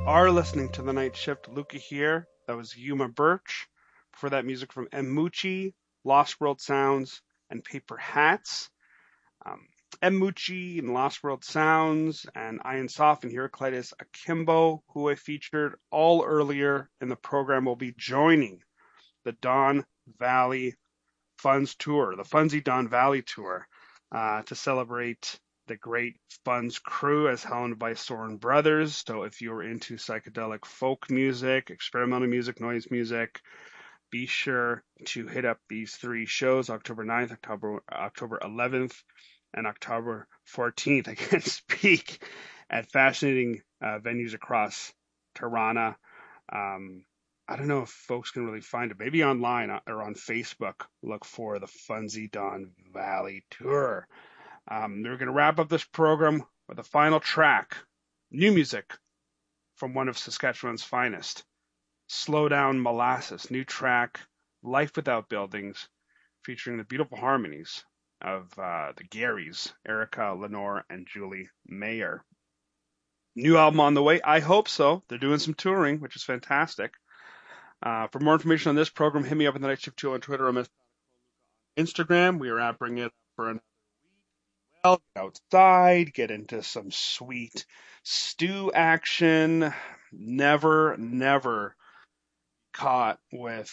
are listening to the Night Shift. Luca here. That was Yuma Birch. Before that, music from M. Mucci, Lost World Sounds, and Paper Hats. Um, M. Mucci and Lost World Sounds, and Ian Soft and Heraclitus Akimbo, who I featured all earlier in the program, will be joining the Don Valley Funds Tour, the Funzy Don Valley Tour, to celebrate the great Funds crew as helmed by Soren Brothers. So if you're into psychedelic folk music, experimental music, noise music, be sure to hit up these three shows, October 9th, October 11th, and October 14th. I can speak at fascinating venues across Tirana. Um, I don't know if folks can really find it. Maybe online or on Facebook, look for the Funzy Don Valley Tour. We're going to wrap up this program with a final track, new music from one of Saskatchewan's finest, Slow Down Molasses, new track, Life Without Buildings, featuring the beautiful harmonies of the Garys, Erica, Lenore, and Julie Mayer. New album on the way? I hope so. They're doing some touring, which is fantastic. For more information on this program, hit me up at the Night Shift 2 on Twitter or Instagram. We are out bringing it up for another week. Get outside, get into some sweet stew action. Never caught with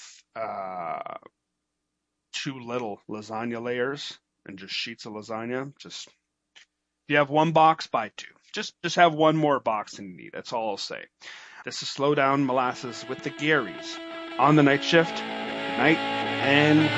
too little lasagna layers and just sheets of lasagna. Just if you have one box, buy two. Just have one more box than you need. That's all I'll say. This is Slow Down Molasses with the Garys on the Night Shift. Good night and